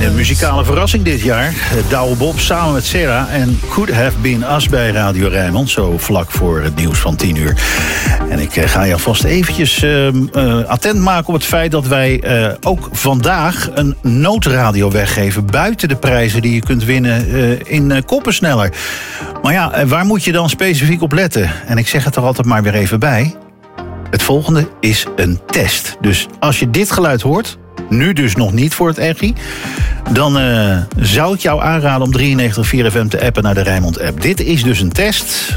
muzikale verrassing dit jaar. Douwe Bob samen met Sarah en Could Have Been Us bij Radio Rijnmond. Zo vlak voor het nieuws van 10 uur. En ik ga je alvast eventjes attent maken op het feit dat wij ook vandaag een noodradio weggeven buiten de prijzen die je kunt winnen in Koppensneller. Maar ja, waar moet je dan specifiek op letten? En ik zeg het er altijd maar weer even bij. Het volgende is een test. Dus als je dit geluid hoort, nu dus nog niet voor het Echi, dan zou ik jou aanraden om 93.4 FM te appen naar de Rijnmond app. Dit is dus een test.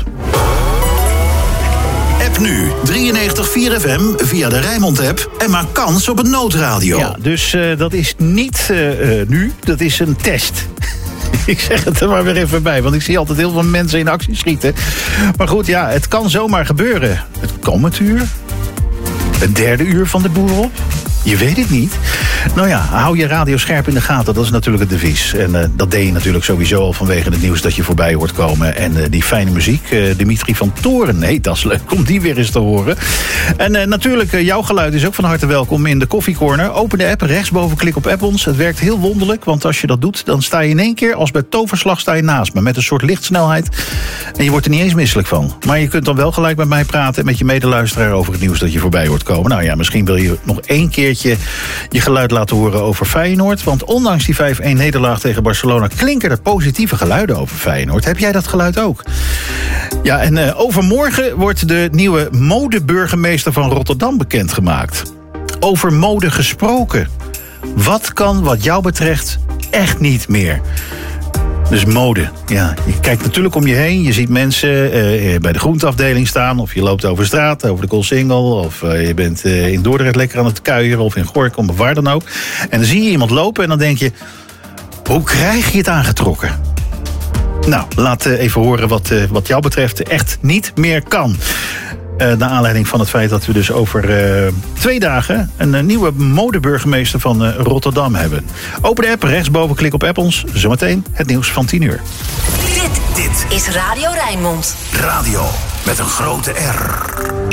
App nu 93.4 FM via de Rijnmond app en maak kans op een noodradio. Ja, dus dat is niet nu, dat is een test. Ik zeg het er maar weer even bij, want ik zie altijd heel veel mensen in actie schieten. Maar goed, ja, het kan zomaar gebeuren. Het komend uur, het derde uur van de boer op. Je weet het niet. Nou ja, hou je radio scherp in de gaten. Dat is natuurlijk het devies. En dat deed je natuurlijk sowieso al vanwege het nieuws dat je voorbij hoort komen. En die fijne muziek. Dimitri van Toren. Nee, dat is leuk om die weer eens te horen. En natuurlijk, jouw geluid is ook van harte welkom in de Coffee Corner. Open de app, rechtsboven klik op App ons. Het werkt heel wonderlijk, want als je dat doet, dan sta je in één keer als bij toverslag sta je naast me. Met een soort lichtsnelheid. En je wordt er niet eens misselijk van. Maar je kunt dan wel gelijk met mij praten en met je medeluisteraar over het nieuws dat je voorbij hoort komen. Nou ja, misschien wil je nog één keertje je geluid laten horen over Feyenoord. Want ondanks die 5-1 nederlaag tegen Barcelona klinken er positieve geluiden over Feyenoord. Heb jij dat geluid ook? Ja, en overmorgen wordt de nieuwe modeburgemeester van Rotterdam bekendgemaakt. Over mode gesproken. Wat kan wat jou betreft echt niet meer? Dus mode, ja. Je kijkt natuurlijk om je heen. Je ziet mensen bij de groenteafdeling staan. Of je loopt over straat, over de Koolsingel. Of je bent in Dordrecht lekker aan het kuieren. Of in Gorinchem, of waar dan ook. En dan zie je iemand lopen en dan denk je, hoe krijg je het aangetrokken? Nou, laat even horen wat jou betreft echt niet meer kan. Naar aanleiding van het feit dat we dus over 2 dagen een nieuwe modeburgemeester van Rotterdam hebben. Open de app, rechtsboven klik op App ons. Zometeen het nieuws van 10 uur. Dit is Radio Rijnmond. Radio met een grote R.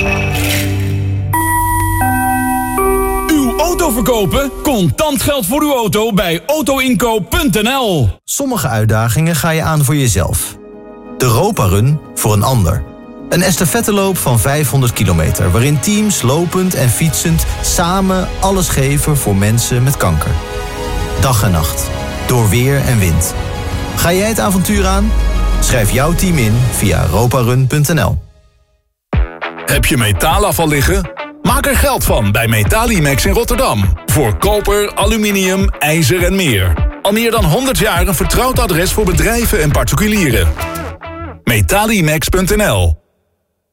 Uw auto verkopen? Contant geld voor uw auto bij autoinkoop.nl. Sommige uitdagingen ga je aan voor jezelf. De Europa Run voor een ander. Een estafetteloop van 500 kilometer... waarin teams lopend en fietsend samen alles geven voor mensen met kanker. Dag en nacht, door weer en wind. Ga jij het avontuur aan? Schrijf jouw team in via europarun.nl. Heb je metaalafval liggen? Maak er geld van bij Metalimax in Rotterdam. Voor koper, aluminium, ijzer en meer. Al meer dan 100 jaar een vertrouwd adres voor bedrijven en particulieren. Metalimax.nl.